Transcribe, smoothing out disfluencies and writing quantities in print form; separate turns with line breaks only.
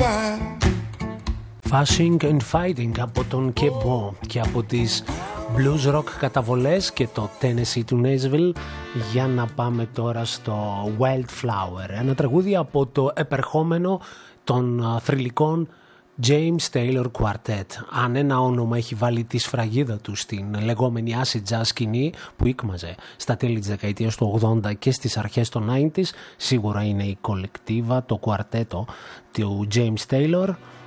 Fussing and Fighting από τον Kebo και από τις blues rock καταβολές και το Tennessee του Nashville. Για να πάμε τώρα στο Wildflower, ένα τραγούδι από το επερχόμενο των θρυλικών James Taylor Quartet. Αν ένα όνομα έχει βάλει τη σφραγίδα του στην λεγόμενη acid jazz σκηνή που ήκμαζε στα τέλη της δεκαετίας του 80 και στις αρχές των 90s, σίγουρα είναι η κολεκτίβα, το κουαρτέτο του James Taylor.